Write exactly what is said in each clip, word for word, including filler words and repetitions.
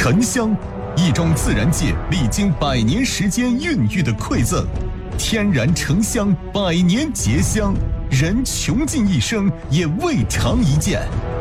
沉香，一种自然界历经百年时间孕育的馈赠，天然沉香，百年结香，人穷尽一生也未尝一见。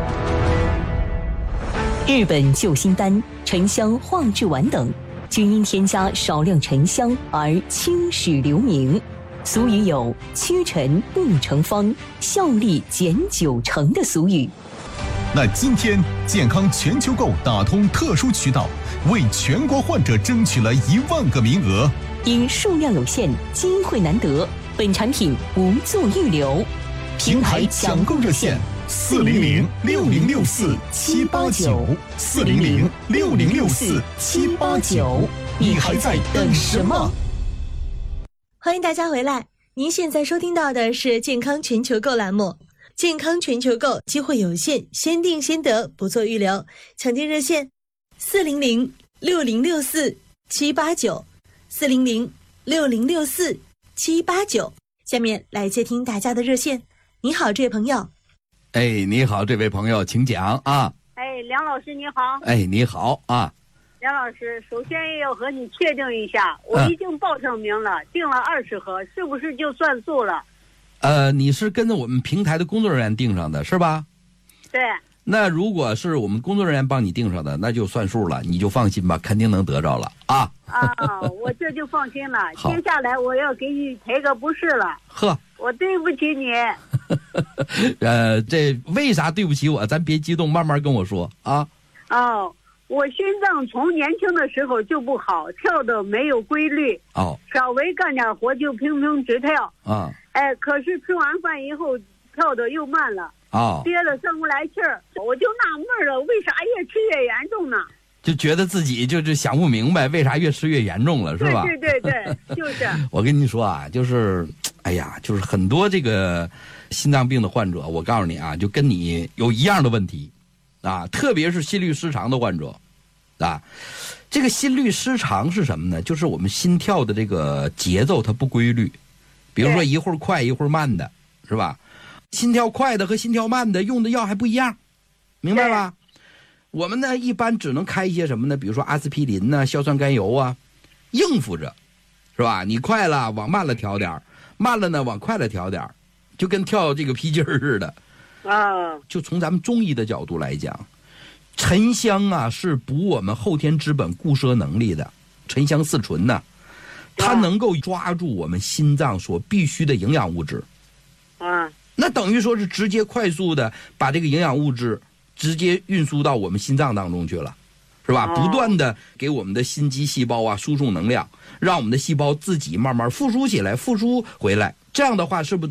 日本救心丹、沉香化制丸等，均因添加少量沉香而青史留名。俗语有屈臣不成方，效力减九成的俗语。 那今天健康全球购打通特殊渠道，为全国患者争取了一万个名额。 因数量有限，机会难得，本产品不做预留。 平台抢购热线：四零零六零六四七八九，四零零六零六四七八九。你还在等什么？ 欢迎大家回来，您现在收听到的是健康全球购栏目。健康全球购，机会有限，先定先得，不做预留。抢订热线：四零零六零六四七八九，四零零六零六四七八九。下面来接听大家的热线。你好，这位朋友。 哎，你好，这位朋友，请讲啊。 哎，梁老师你好。 哎，你好啊。 梁老师，首先要和你确定一下，我已经报上名了，嗯、订了二十盒，是不是就算数了？ 呃，你是跟着我们平台的工作人员订上的是吧？ 对。 那如果是我们工作人员帮你订上的，那就算数了，你就放心吧，肯定能得着了啊。 啊，我这就放心了。接下来我要给你赔个不是了。 呵， 我对不起你。 呃，这为啥对不起我？咱别激动，慢慢跟我说啊。 哦。我心脏从年轻的时候就不好，跳的没有规律。哦，稍微干点活就乒乒直跳。啊，哎，可是吃完饭以后跳的又慢了。哦，憋了上不来气儿，我就纳闷了，为啥越吃越严重呢？ 就觉得自己就是想不明白，为啥越吃越严重了，是吧？ 对对对对，就是。 我跟你说啊，就是，哎呀，就是很多这个心脏病的患者，我告诉你啊，就跟你有一样的问题。啊，特别是心律失常的患者，啊，这个心律失常是什么呢？就是我们心跳的这个节奏它不规律，比如说一会儿快一会儿慢的，是吧？心跳快的和心跳慢的用的药还不一样，明白吧？我们呢一般只能开一些什么呢？比如说阿司匹林呢、硝酸甘油啊，应付着，是吧？你快了往慢了调点，慢了呢往快了调点，就跟跳这个皮筋儿似的。啊，就从咱们中医的角度来讲，沉香啊是补我们后天之本固摄能力的。沉香四醇呢，它能够抓住我们心脏所必需的营养物质。啊，那等于说是直接快速的把这个营养物质直接运输到我们心脏当中去了，是吧？不断的给我们的心肌细胞啊输送能量，让我们的细胞自己慢慢复苏起来，复苏回来。这样的话，是不是